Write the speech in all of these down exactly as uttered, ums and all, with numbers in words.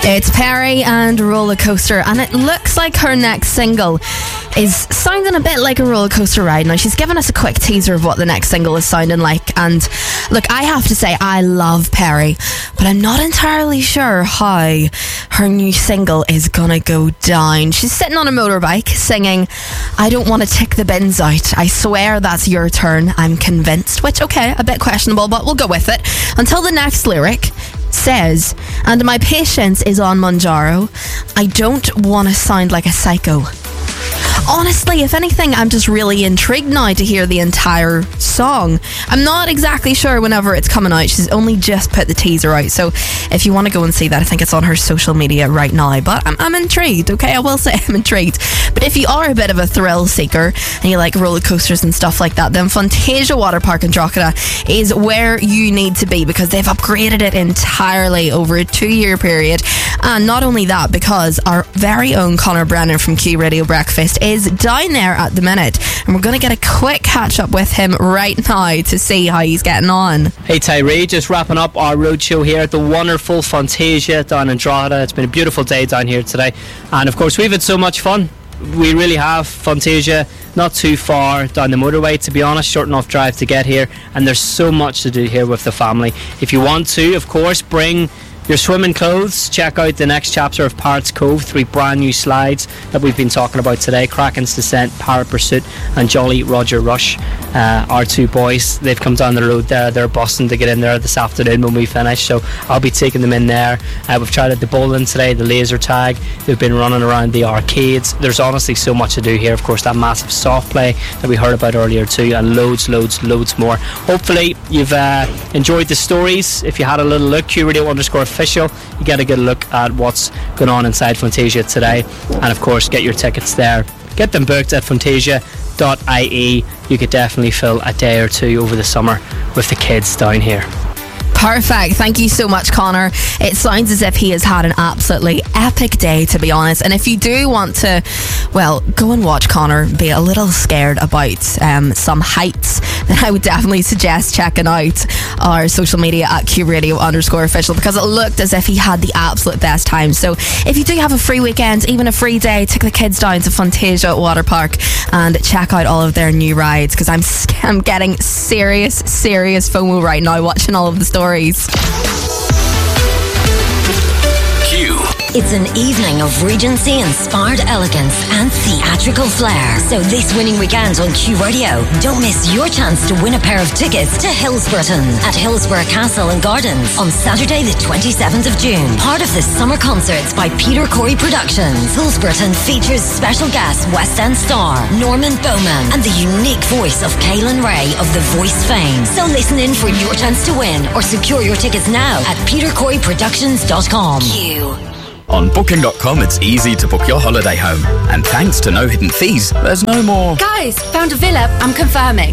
It's Perry and Roller Coaster, and it looks like her next single is sounding a bit like a roller coaster ride. Now, she's given us a quick teaser of what the next single is sounding like, and look, I have to say I love Perry, but I'm not entirely sure how her new single is gonna go down. She's sitting on a motorbike singing, "I don't want to tick the bins out, I swear that's your turn, I'm convinced," which, okay, a bit questionable, but we'll go with it, until the next lyric says, "And my patience is on Monjaro, I don't want to sound like a psycho." Honestly, if anything, I'm just really intrigued now to hear the entire song. I'm not exactly sure whenever it's coming out. She's only just put the teaser out, so if you want to go and see that, I think it's on her social media right now. But I'm, I'm intrigued, okay? I will say I'm intrigued. But if you are a bit of a thrill seeker and you like roller coasters and stuff like that, then Fantasia Water Park in Drogheda is where you need to be, because they've upgraded it entirely over a two-year period. And not only that, because our very own Conor Brennan from Q Radio Breakfast is down there at the minute, and we're going to get a quick catch up with him right now to see how he's getting on. Hey Tyree, just wrapping up our roadshow here at the wonderful Fantasia down in Drogheda. It's been a beautiful day down here today, and of course we've had so much fun. We really have. Fantasia, not too far down the motorway, to be honest, short enough drive to get here, and there's so much to do here with the family. If you want to, of course, bring your swimming clothes. Check out the next chapter of Pirates Cove, three brand new slides that we've been talking about today: Kraken's Descent, Pirate Pursuit and Jolly Roger Rush. Uh, our two boys, they've come down the road there, they're busting to get in there this afternoon when we finish, so I'll be taking them in there. Uh, we've tried out the bowling today, the laser tag, they've been running around the arcades. There's honestly so much to do here. Of course, that massive soft play that we heard about earlier too, and loads loads loads more. Hopefully you've uh, enjoyed the stories. If you had a little look, Q Radio underscore official, you get a good look at what's going on inside Fantasia today, and of course get your tickets there, get them booked at fantasia dot I E. You could definitely fill a day or two over the summer with the kids down here. Perfect. Thank you so much, Connor. It sounds as if he has had an absolutely epic day, to be honest. And if you do want to, well, go and watch Connor be a little scared about um, some heights, then I would definitely suggest checking out our social media at Q Radio underscore official, because it looked as if he had the absolute best time. So if you do have a free weekend, even a free day, take the kids down to Fantasia Water Park and check out all of their new rides, because I'm, I'm getting serious, serious FOMO right now watching all of the stories. Q. It's an evening of Regency-inspired elegance and theatrical flair. So this winning weekend on Q Radio, don't miss your chance to win a pair of tickets to Hillsborough at Hillsborough Castle and Gardens on Saturday the twenty-seventh of June. Part of the summer concerts by Peter Corey Productions. Hillsborough features special guest West End star Norman Bowman and the unique voice of Kaylin Ray of The Voice fame. So listen in for your chance to win, or secure your tickets now at peter corey productions dot com. Q. On booking dot com, it's easy to book your holiday home. And thanks to no hidden fees, there's no more... Guys, found a villa, I'm confirming.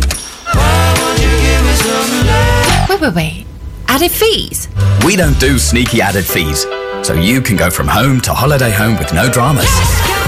Wait, wait, wait. Added fees? We don't do sneaky added fees. So you can go from home to holiday home with no dramas. Yes, yes.